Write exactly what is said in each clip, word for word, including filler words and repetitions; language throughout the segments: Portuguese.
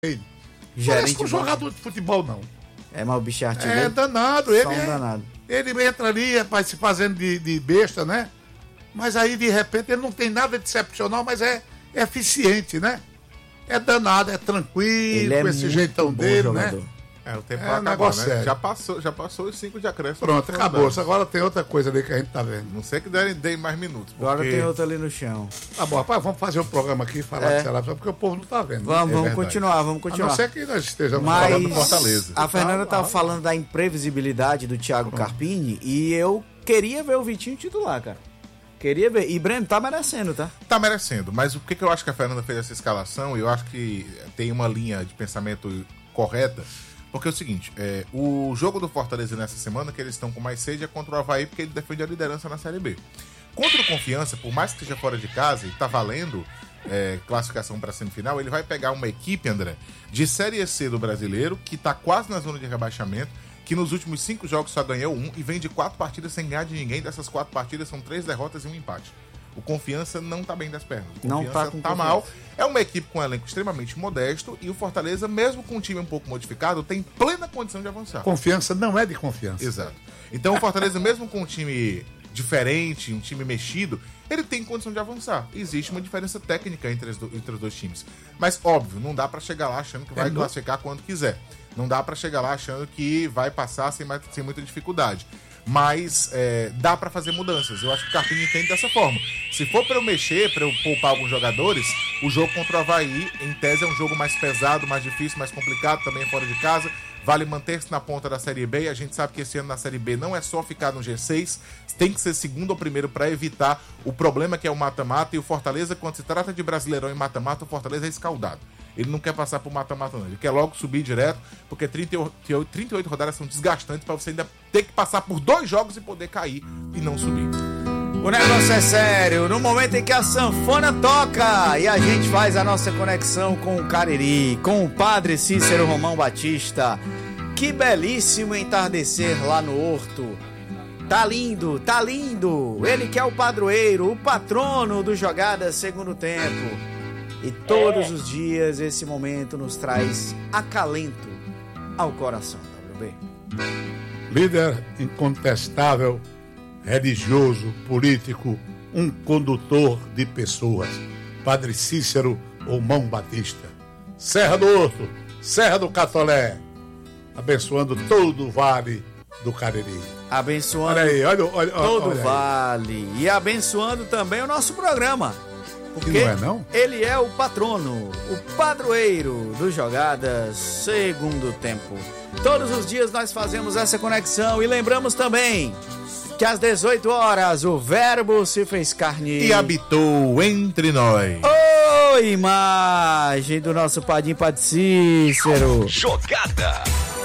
Parece com um jogador de futebol, não. É, mas o bicho é artilheiro. É danado. Ele, um é, danado. ele entra ali, rapaz, se fazendo de, de besta, né? Mas aí, de repente, ele não tem nada de excepcional, mas é, é eficiente, né? É danado, é tranquilo, é com esse jeitão dele, jogador. né? É, o tempo É vai um acabar, negócio né? sério. Já passou, já passou os cinco de acréscimo. Pronto, acabou. Agora tem outra coisa ali que a gente tá vendo. Não sei que derem, deem mais minutos. Porque... Agora tem outro ali no chão. Tá bom, rapaz, vamos fazer o um programa aqui e falar É. de Ceará, porque o povo não tá vendo. Vamos, É vamos verdade. continuar, vamos A continuar. não ser que nós estejamos Mas falando do Fortaleza. a Fernanda Tá, tava ah, falando da imprevisibilidade do Thiago Carpini e eu queria ver o Vitinho titular, cara. Queria ver. E Breno tá merecendo, tá? Tá merecendo, mas o que, que eu acho que a Fernanda fez essa escalação, e eu acho que tem uma linha de pensamento correta, porque é o seguinte, é, o jogo do Fortaleza nessa semana, que eles estão com mais sede, é contra o Avaí, porque ele defende a liderança na Série B. Contra o Confiança, por mais que esteja fora de casa e tá valendo é, classificação para semifinal, ele vai pegar uma equipe, André, de Série C do Brasileiro, que tá quase na zona de rebaixamento, que nos últimos cinco jogos só ganhou um e vem de quatro partidas sem ganhar de ninguém. Dessas quatro partidas são três derrotas e um empate. O Confiança não tá bem das pernas. O Não Confiança tá com tá confiança. mal. É uma equipe com um elenco extremamente modesto e o Fortaleza, mesmo com um time um pouco modificado, tem plena condição de avançar. Confiança não é de confiança. Exato. Então o Fortaleza, mesmo com um time diferente, um time mexido, ele tem condição de avançar. Existe uma diferença técnica entre, as do, entre os dois times. Mas, óbvio, não dá pra chegar lá achando que vai É, não. classificar quando quiser. Não dá pra chegar lá achando que vai passar sem, mais- sem muita dificuldade. Mas é, dá pra fazer mudanças. Eu acho que o Carpini entende dessa forma. Se for pra eu mexer, pra eu poupar alguns jogadores, o jogo contra o Avaí, em tese, é um jogo mais pesado, mais difícil, mais complicado, também fora de casa. Vale manter-se na ponta da Série B. E a gente sabe que esse ano na Série B não é só ficar no G seis, tem que ser segundo ou primeiro para evitar o problema que é o mata-mata. E o Fortaleza, quando se trata de Brasileirão e mata-mata, o Fortaleza é escaldado. Ele não quer passar por mata-mata, não. Ele quer logo subir direto, porque trinta e oito, trinta e oito rodadas são desgastantes para você ainda ter que passar por dois jogos e poder cair e não subir. O negócio é sério. No momento em que a sanfona toca e a gente faz a nossa conexão com o Cariri, com o Padre Cícero Romão Batista. Que belíssimo entardecer lá no Horto. Tá lindo, tá lindo. Ele que é o padroeiro, o patrono do Jogadas Segundo Tempo. E todos os dias esse momento nos traz acalento ao coração, W B. Líder incontestável, religioso, político, um condutor de pessoas. Padre Cícero Romão Batista. Serra do Horto, Serra do Catolé, abençoando todo o Vale do Cariri. Abençoando Olha aí, olha, olha, todo olha o aí. vale e abençoando também o nosso programa. Porque Que não é, não? ele é o patrono, o padroeiro do Jogadas Segundo Tempo. Todos os dias nós fazemos essa conexão e lembramos também que às dezoito horas o Verbo se fez carne E habitou entre nós. Ô, imagem do nosso Padim Padre Cícero. Jogada.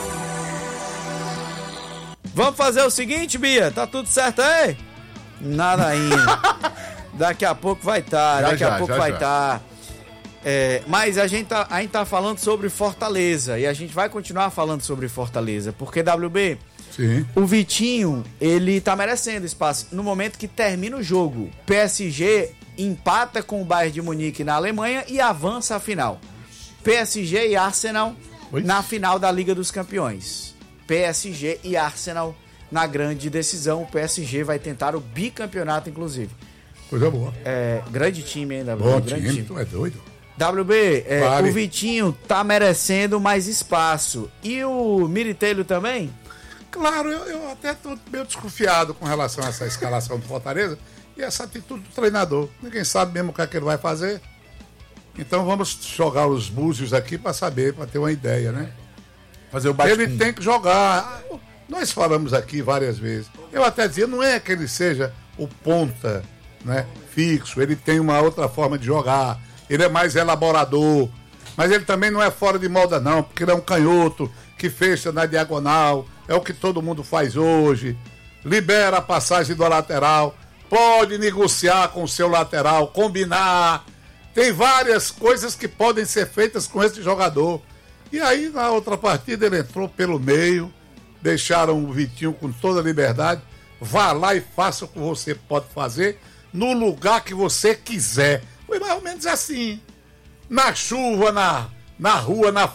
Vamos fazer o seguinte, Bia, tá tudo certo aí? Nada ainda. Daqui a pouco vai estar, Já, daqui já, a pouco já, vai já. estar. É, mas a gente, tá, a gente tá falando sobre Fortaleza e a gente vai continuar falando sobre Fortaleza, porque W B, Sim. o Vitinho, ele tá merecendo espaço. No momento que termina o jogo, P S G empata com o Bayern de Munique na Alemanha e avança à final. P S G e Arsenal Oi? na final da Liga dos Campeões. P S G e Arsenal na grande decisão. O P S G vai tentar o bicampeonato, inclusive. Coisa boa. É, grande time, hein, W B? Bom grande time, tu é doido. W B, é, Vale. o Vitinho tá merecendo mais espaço. E o Miritelho também? Claro, eu, eu até tô meio desconfiado com relação a essa escalação do Fortaleza e essa atitude do treinador. Ninguém sabe mesmo o que é que ele vai fazer. Então vamos jogar os búzios aqui para saber, para ter uma ideia, né? Fazer o bate Ele tem que jogar. Nós falamos aqui várias vezes. Eu até dizia, não é que ele seja o ponta, né, fixo. Ele tem uma outra forma de jogar. Ele é mais elaborador. Mas ele também não é fora de moda, não, porque ele é um canhoto que fecha na diagonal. É o que todo mundo faz hoje. Libera a passagem do lateral. Pode negociar com o seu lateral, combinar. Tem várias coisas que podem ser feitas com esse jogador. E aí, na outra partida, ele entrou pelo meio. Deixaram o Vitinho com toda a liberdade. Vá lá e faça o que você pode fazer no lugar que você quiser. Foi mais ou menos assim. Na chuva, na, na rua, na